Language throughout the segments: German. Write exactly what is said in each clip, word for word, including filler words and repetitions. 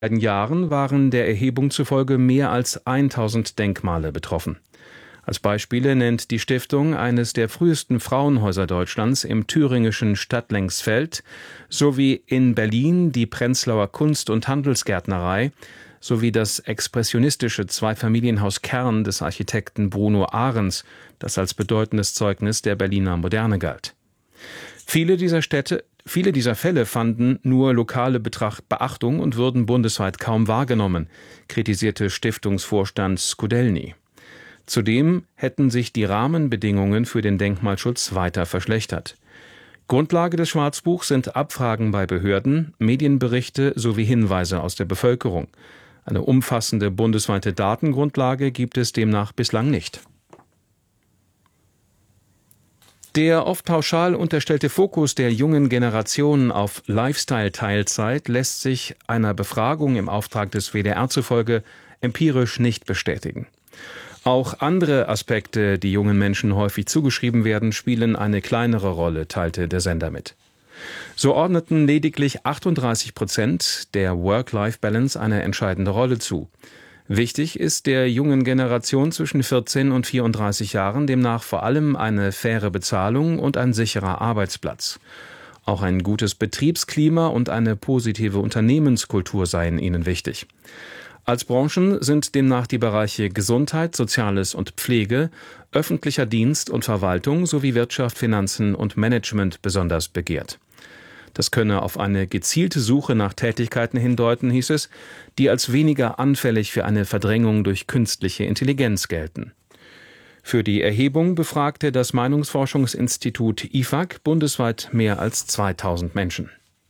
beiden Jahren waren der Erhebung zufolge mehr als tausend Denkmale betroffen. Als Beispiele nennt die Stiftung eines der frühesten Frauenhäuser Deutschlands im thüringischen Stadtlengsfeld sowie in Berlin die Prenzlauer Kunst- und Handelsgärtnerei sowie das expressionistische Zweifamilienhaus Kern des Architekten Bruno Ahrens, das als bedeutendes Zeugnis der Berliner Moderne galt. Viele dieser Städte Viele dieser Fälle fanden nur lokale Betracht Beachtung und würden bundesweit kaum wahrgenommen, kritisierte Stiftungsvorstand Skudelny. Zudem hätten sich die Rahmenbedingungen für den Denkmalschutz weiter verschlechtert. Grundlage des Schwarzbuchs sind Abfragen bei Behörden, Medienberichte sowie Hinweise aus der Bevölkerung. Eine umfassende bundesweite Datengrundlage gibt es demnach bislang nicht. Der oft pauschal unterstellte Fokus der jungen Generation auf Lifestyle-Teilzeit lässt sich einer Befragung im Auftrag des W D R zufolge empirisch nicht bestätigen. Auch andere Aspekte, die jungen Menschen häufig zugeschrieben werden, spielen eine kleinere Rolle, teilte der Sender mit. So ordneten lediglich achtunddreißig Prozent der Work-Life-Balance eine entscheidende Rolle zu. Wichtig ist der jungen Generation zwischen vierzehn und vierunddreißig Jahren demnach vor allem eine faire Bezahlung und ein sicherer Arbeitsplatz. Auch ein gutes Betriebsklima und eine positive Unternehmenskultur seien ihnen wichtig. Als Branchen sind demnach die Bereiche Gesundheit, Soziales und Pflege, öffentlicher Dienst und Verwaltung sowie Wirtschaft, Finanzen und Management besonders begehrt. Das könne auf eine gezielte Suche nach Tätigkeiten hindeuten, hieß es, die als weniger anfällig für eine Verdrängung durch künstliche Intelligenz gelten. Für die Erhebung befragte das Meinungsforschungsinstitut I F A G bundesweit mehr als zweitausend Menschen.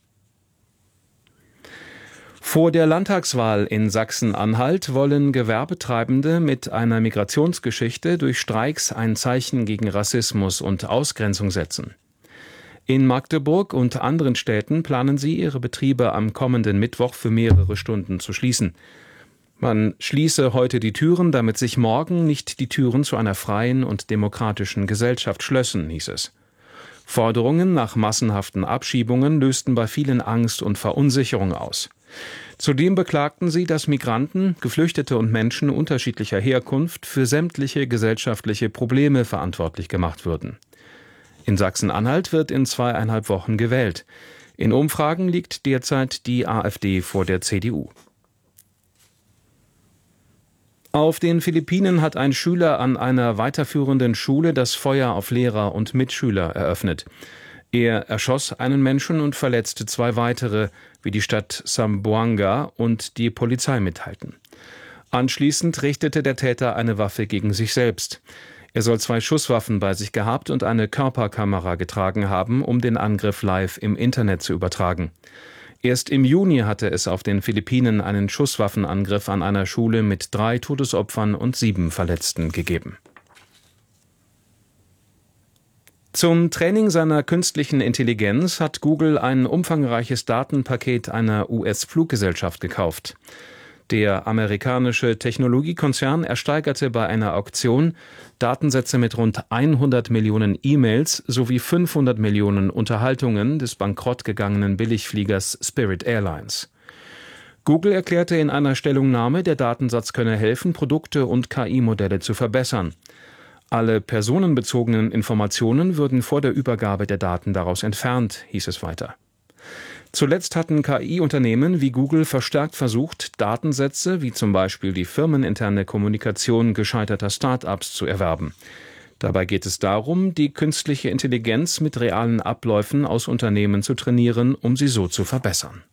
Vor der Landtagswahl in Sachsen-Anhalt wollen Gewerbetreibende mit einer Migrationsgeschichte durch Streiks ein Zeichen gegen Rassismus und Ausgrenzung setzen. In Magdeburg und anderen Städten planen sie, ihre Betriebe am kommenden Mittwoch für mehrere Stunden zu schließen. Man schließe heute die Türen, damit sich morgen nicht die Türen zu einer freien und demokratischen Gesellschaft schlössen, hieß es. Forderungen nach massenhaften Abschiebungen lösten bei vielen Angst und Verunsicherung aus. Zudem beklagten sie, dass Migranten, Geflüchtete und Menschen unterschiedlicher Herkunft für sämtliche gesellschaftliche Probleme verantwortlich gemacht würden. In Sachsen-Anhalt wird in zweieinhalb Wochen gewählt. In Umfragen liegt derzeit die AfD vor der C D U. Auf den Philippinen hat ein Schüler an einer weiterführenden Schule das Feuer auf Lehrer und Mitschüler eröffnet. Er erschoss einen Menschen und verletzte zwei weitere, wie die Stadt Zamboanga und die Polizei mitteilten. Anschließend richtete der Täter eine Waffe gegen sich selbst. Er soll zwei Schusswaffen bei sich gehabt und eine Körperkamera getragen haben, um den Angriff live im Internet zu übertragen. Erst im Juni hatte es auf den Philippinen einen Schusswaffenangriff an einer Schule mit drei Todesopfern und sieben Verletzten gegeben. Zum Training seiner künstlichen Intelligenz hat Google ein umfangreiches Datenpaket einer U S-Fluggesellschaft gekauft. Der amerikanische Technologiekonzern ersteigerte bei einer Auktion Datensätze mit rund hundert Millionen E-Mails sowie fünfhundert Millionen Unterhaltungen des bankrottgegangenen Billigfliegers Spirit Airlines. Google erklärte in einer Stellungnahme, der Datensatz könne helfen, Produkte und K I-Modelle zu verbessern. Alle personenbezogenen Informationen würden vor der Übergabe der Daten daraus entfernt, hieß es weiter. Zuletzt hatten K I-Unternehmen wie Google verstärkt versucht, Datensätze wie zum Beispiel die firmeninterne Kommunikation gescheiterter Start-ups zu erwerben. Dabei geht es darum, die künstliche Intelligenz mit realen Abläufen aus Unternehmen zu trainieren, um sie so zu verbessern.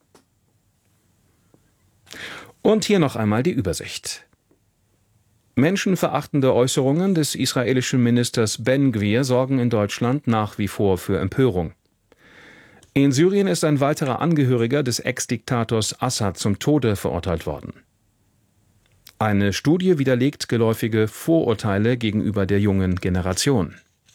Und hier noch einmal die Übersicht. Menschenverachtende Äußerungen des israelischen Ministers Ben Gvir sorgen in Deutschland nach wie vor für Empörung. In Syrien ist ein weiterer Angehöriger des Ex-Diktators Assad zum Tode verurteilt worden. Eine Studie widerlegt geläufige Vorurteile gegenüber der jungen Generation.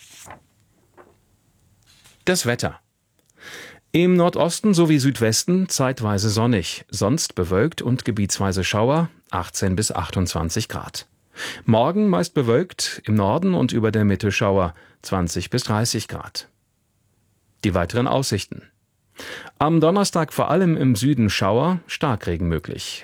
Das Wetter. Im Nordosten sowie Südwesten zeitweise sonnig, sonst bewölkt und gebietsweise Schauer, achtzehn bis achtundzwanzig Grad. Morgen meist bewölkt, im Norden und über der Mitte Schauer, zwanzig bis dreißig Grad. Die weiteren Aussichten. Am Donnerstag vor allem im Süden Schauer, Starkregen möglich.